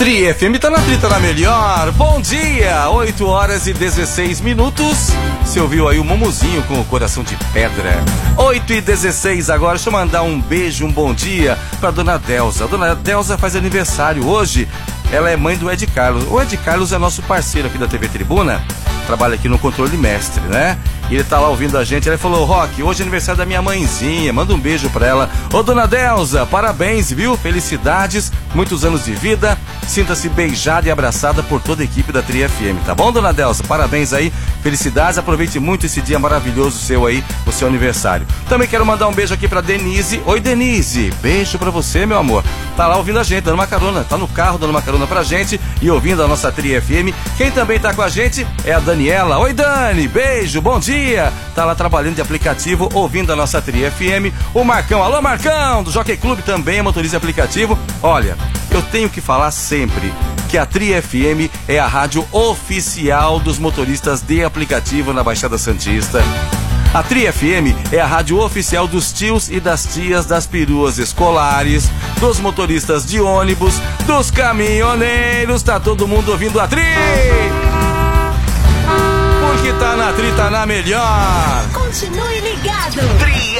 Tri FM tá na trita na melhor. Bom dia, 8 horas e 16 minutos. Você ouviu aí o Mumuzinho com o coração de pedra. 8 e 16 agora. Deixa eu mandar um beijo, um bom dia pra dona Delza. A dona Delza faz aniversário hoje. Ela é mãe do Ed Carlos. O Ed Carlos é nosso parceiro aqui da TV Tribuna. Trabalha aqui no Controle Mestre, né? E ele tá lá ouvindo a gente. Ele falou: Rock, hoje é aniversário da minha mãezinha. Manda um beijo pra ela. Ô, dona Delza, parabéns, viu? Felicidades, muitos anos de vida. Sinta-se beijada e abraçada por toda a equipe da Tri FM, tá bom, dona Delza? Parabéns aí, felicidades. Aproveite muito esse dia maravilhoso seu aí, o seu aniversário. Também quero mandar um beijo aqui pra Denise. Oi, Denise, beijo pra você, meu amor. Tá lá ouvindo a gente, dando uma carona. Tá no carro dando uma carona pra gente e ouvindo a nossa Tri FM. Quem também tá com a gente é a Daniela. Oi, Dani, beijo, bom dia. Tá lá trabalhando de aplicativo, ouvindo a nossa Tri FM. O Marcão, alô Marcão, do Jockey Club também é motorista de aplicativo. Olha, eu tenho que falar sempre que a Tri FM é a rádio oficial dos motoristas de aplicativo na Baixada Santista. A Tri FM é a rádio oficial dos tios e das tias das peruas escolares, dos motoristas de ônibus, dos caminhoneiros. Tá todo mundo ouvindo a Tri! Porque tá na Tri, tá na melhor. Continue ligado. Tri